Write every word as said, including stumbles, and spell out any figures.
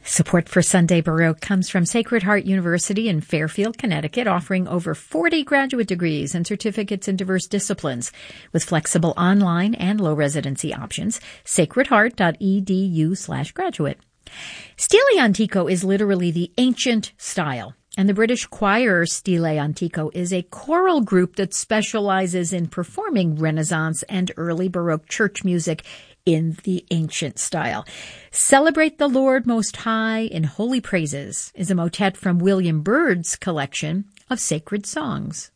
Support for Sunday Baroque comes from Sacred Heart University in Fairfield, Connecticut, offering over forty graduate degrees and certificates in diverse disciplines with flexible online and low residency options. sacredheart.edu slash graduate. Stile Antico is literally the ancient style, and the British choir Stile Antico is a choral group that specializes in performing Renaissance and early Baroque church music in the ancient style. Celebrate the Lord Most High in Holy Praises is a motet from William Byrd's collection of sacred songs.